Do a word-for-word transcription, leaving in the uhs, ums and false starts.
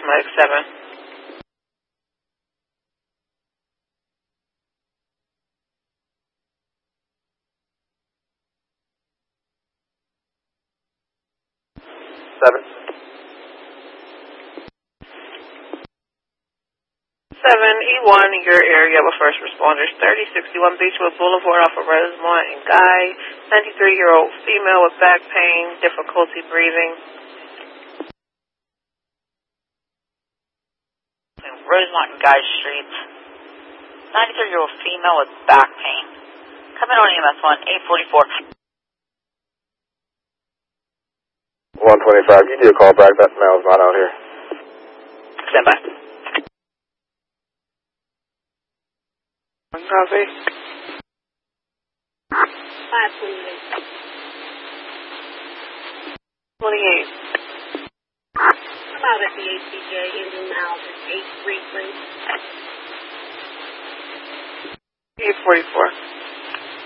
Mike seven. Seven. Seven E one, your area with first responders. Thirty sixty-one Beechwood Boulevard off of Rosemont and Guy. ninety-three-year-old female with back pain, difficulty breathing. Rosemont and Guy Street. ninety-three-year-old female with back pain. Come in on E M S one, eight forty-four. one twenty-five, you do a call back. That male's not out here. Stand by. Copy. five twenty-eight. twenty-eight. I'm out at the A C J engine now. It's eight three three. eight forty-four.